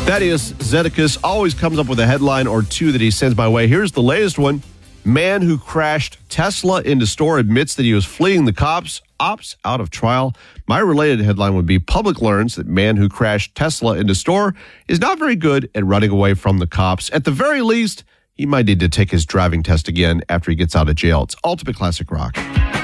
Thaddeus Zedekias always comes up with a headline or two that he sends my way. Here's the latest one. Man who crashed Tesla into store admits that he was fleeing the cops, opts out of trial. My related headline would be Public learns that man who crashed Tesla into store is not very good at running away from the cops. At the very least, he might need to take his driving test again after he gets out of jail. It's Ultimate Classic Rock.